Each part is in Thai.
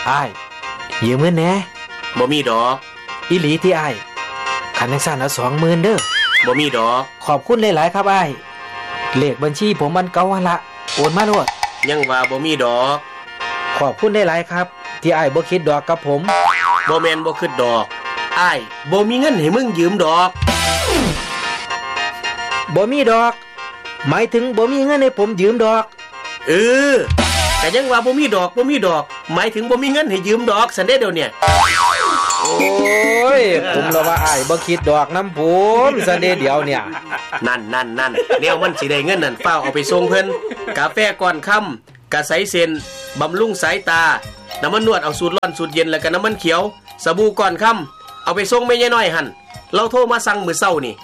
อ้ายยืมเงินแหน่บ่มีดอกอีหลีที่อ้ายคันจังซั่นเอา 20,000 เด้อบ่มีดอกขอบคุณหลายๆครับอ้ายเลขบัญชีผมมันเก่าหั่นละโอนมาโลดยังว่าบ่มีดอกขอบคุณหลายๆครับที่อ้ายบ่คิดดอกกับผมบ่แม่นบ่คิดดอกอ้ายบ่มีเงินให้มึงยืมดอกบ่มีดอกหมายถึงบ่มีเงินให้ผมยืมดอกแต่ยังว่าบ่มีดอกหมายถึงบ่มีเงินให้ยืมดอกซั่นเด้เดี๋ยวเนี่ยโอ้ยผมละว่าอ้ายบ่คิดดอกนำผมซั่นเด้เดี๋ยวเนี่ยนั่นแนวมันสิได้เงินนั่นฟ้าวเอาไปส่งเพิ่นกาแฟก่อนค่ำกะใสเส้นบำรุงสายตาน้ำมันนวดเอาสูตรร้อนสูตรเย็นแล้วก็น้ำมันเขียวสบู่ก่อนค่ำเอาไปส่งแม่ยายน้อยหั่นเราโทรมาสั่งมื้อเช้านี่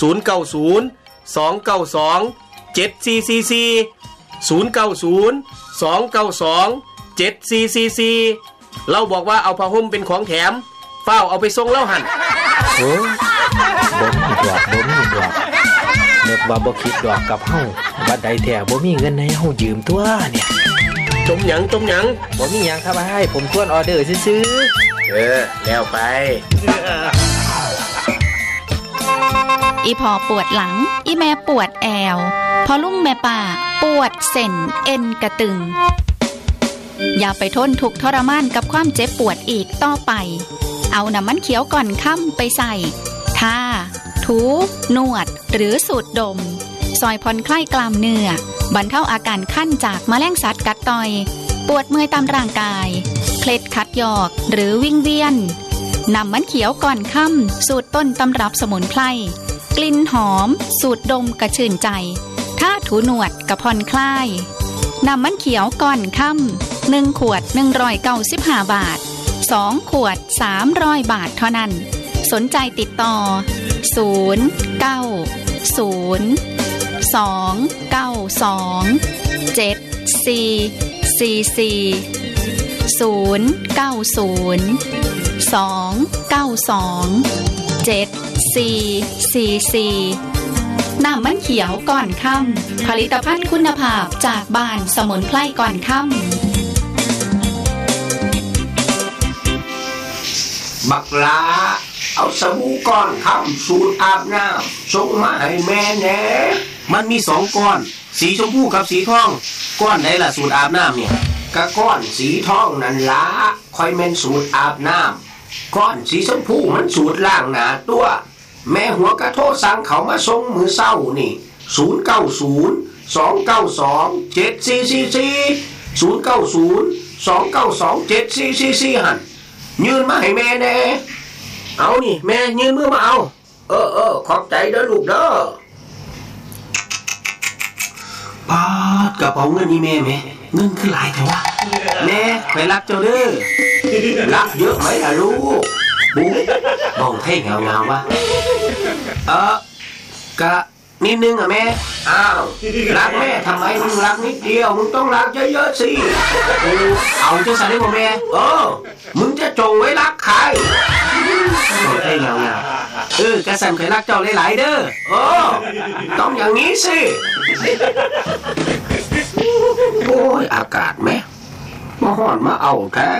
090-292-7444 เราบอกว่าเอาผ้าห่มเป็นของแถมฟ้าวเอาไปส่งแล้วหั่นโอ้บ่มีดอกนึกว่าบ่คิดดอกกับเฮาบัดใดแท้บ่มีเงินให้เฮายืมตัวเนี่ยจมหยังบ่มีหยังครับอ้ายผมทวนออเดอร์ซื่อแล้วไปอีพ่อปวดหลังอีแม่ปวดแอวพอลุงแม่ป้าปวดเส้นเอ็นกระตึงอย่าไปทนทุกข์ทรมานกับความเจ็บปวดอีกต่อไปเอาน้ำมันเขียวก่อนค่ำไปใส่ทาถูนวดหรือสูดดมซอยผ่อนคลายกล้ามเนื้อบรรเทาอาการคั้นจากแมลงสัตว์กัดต่อยปวดเมื่อยตามร่างกายเคล็ดขัดยอกหรือวิงเวียนน้ำมันเขียวก่อนค่ำสูตรต้นตำรับสมุนไพรกลิ่นหอมสูดดมกระชื่นใจถ้าถูหนวดกระผ่อนคลายน้ำมันเขียวก่อนค่ำ1 ขวด195 บาท2 ขวด300 บาทเท่านั้นสนใจติดต่อน้ำมันเขียวก่อนค่ำผลิตภัณฑ์คุณภาพจากบ้านสมุนไพรก่อนค่ำบักลาเอาสบู่ก้อนค่ำสูตรอาบน้ำส่งมาให้แม่แหน่มันมี2ก้อนสีชมพูกับสีทองก้อนไหนล่ะสูตรอาบน้ำเนี่ยก็ก้อนสีทองนั่นล่ะค่อยแม่นสูตรอาบน้ำก้อนสีชมพูมันสูตรล้างหน้าตัวแม่หัวกระโทษสั่งเขามาส่งมื้อเช้านี่090-292-7444 หั่นยืนมาให้แม่แน่เอานี่แม่ยืนมือมาเอาขอบใจเด้อลูกเด้อปาดกระเป๋าเงินนี่แม่เงินคือหลายแต่ว่าแม่ไปรักเจ้าเด้อรักเยอะไหมล่ะลูกบุ๊บองเท่เงาวะกะนิดนึงอ่ะแม่อ้าวรักแม่ทำไมมึงรักนิดเดียวมึงต้องรักเยอะๆสิเอาเจ้าสาวได้บ่แม่มึงจะจงไว้รักใครบองเท่เงากะสั่นเคยรักเจ้าหลายๆเด้อต้องอย่างนี้สิโอ้ยอากาศแม่มาฮ้อนมาเอาแท้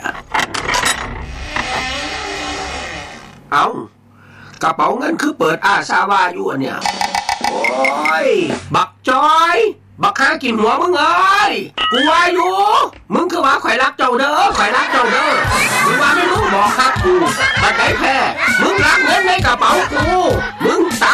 เอากระเป๋าเงินคือเปิดอาซาวาอยู่อันเนี่ยโอ้ยบักจอยบักหากินหัวมึงเอ้ยกูว่าอยู่มึงคือว่าข่อยรักเจ้าเด้อมึงว่าไม่รู้บอกฮักกูบัดไหนแพ้มึงรักเงินในกระเป๋ากู